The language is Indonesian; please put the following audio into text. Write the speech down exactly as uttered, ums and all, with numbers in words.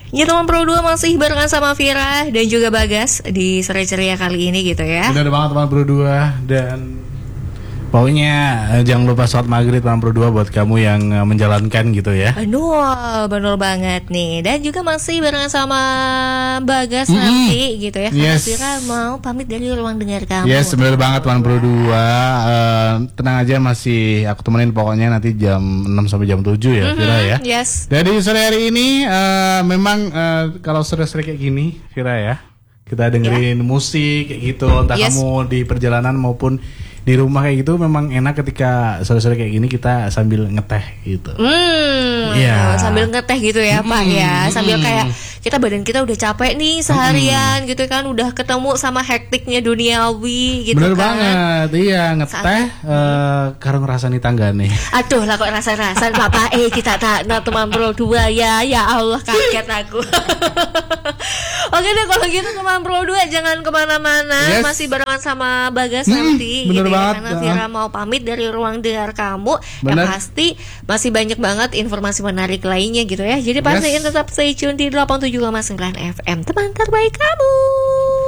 Ya teman Pro dua masih barengan sama Vira dan juga Bagas di Sore Ceria kali ini gitu ya. Benar banget teman Pro dua. Dan pokoknya jangan lupa sholat maghrib teman Pro dua buat kamu yang menjalankan gitu ya. Aduh, bener banget nih. Dan juga masih barengan sama Bagas mm-hmm. nanti gitu ya. Karena yes. Vira mau pamit dari ruang dengar kamu. Yes, bener banget teman Pro dua. uh, Tenang aja, masih aku temenin pokoknya nanti jam enam sampai jam tujuh ya mm-hmm. Vira ya. Yes. Jadi sore hari ini uh, memang uh, kalau sore-sore kayak gini Vira ya, kita dengerin yeah. musik kayak gitu. Entah yes. kamu di perjalanan maupun di rumah kayak gitu, memang enak ketika sore-sore kayak gini kita sambil ngeteh gitu. Hmm, ya. Sambil ngeteh gitu ya, hmm, Pak ya. Sambil hmm. kayak kita badan kita udah capek nih seharian hmm. gitu kan, udah ketemu sama hektiknya duniawi gitu. Bener kan. banget, iya ngeteh uh, karo ngerasani tangga nih. Aduh lah kok rasa-rasa Bapak eh kita tak nah teman Pro dua ya. Ya Allah kaget aku. Oke deh kalau gitu teman Pro dua jangan kemana-mana, yes. masih barengan sama Bagas hmm, nanti gitu ya, karena Vira mau pamit dari ruang dengar kamu. Bener. Yang pasti masih banyak banget informasi menarik lainnya gitu ya. Jadi pastiin yes. tetap stay tune di delapan puluh tujuh koma sembilan F M, teman terbaik kamu.